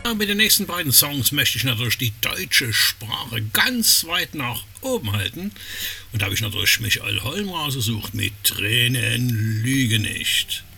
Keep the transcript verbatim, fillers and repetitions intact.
Ja, mit den nächsten beiden Songs möchte ich natürlich die deutsche Sprache ganz weit nach oben halten. Und da habe ich natürlich Michael Holm rausgesucht mit Tränen lüge nicht.